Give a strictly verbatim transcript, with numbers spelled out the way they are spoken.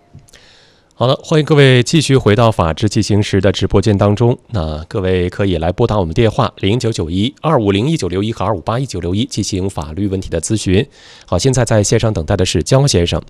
好了，欢迎各位继续回到法治进行时的直播间当中。那各位可以来拨打我们电话零九九一二五零一九六一和二五八一九六一进行法律问题的咨询。好，现在在线上等待的是焦先生，